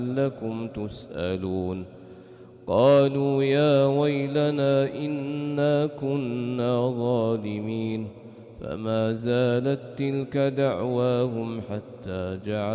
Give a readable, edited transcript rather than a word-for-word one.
لعلكم تسألون قالوا يا ويلنا إنا كنا ظالمين فما زالت تلك دعواهم حتى جعلوا